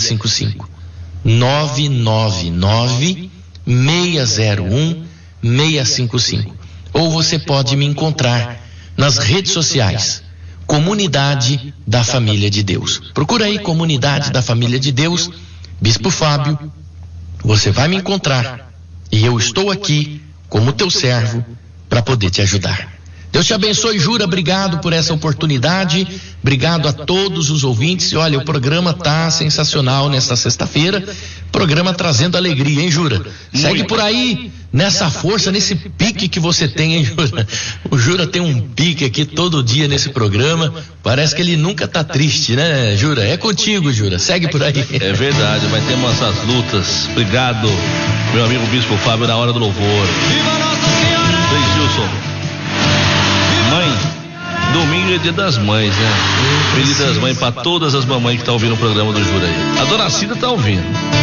601-601-655. 999-601-655. Ou você pode me encontrar nas redes sociais, Comunidade da Família de Deus. Procura aí Comunidade da Família de Deus, Bispo Fábio, você vai me encontrar e eu estou aqui como teu servo para poder te ajudar. Deus te abençoe, Jura, obrigado por essa oportunidade, obrigado a todos os ouvintes. E olha, o programa tá sensacional nesta sexta-feira, programa trazendo alegria, hein, Jura? Segue por aí, nessa força, nesse pique que você tem, hein, Jura? O Jura tem um pique aqui todo dia nesse programa, parece que ele nunca tá triste, né, Jura? É contigo, Jura, segue por aí. É verdade, vai ter essas lutas. Obrigado, meu amigo Bispo Fábio, na hora do louvor. Viva Nossa Senhora! Frei Gilson. Mãe, domingo é dia das mães, né? Feliz das mães pra todas as mamães que estão ouvindo o programa do Jura aí. A dona Cida tá ouvindo.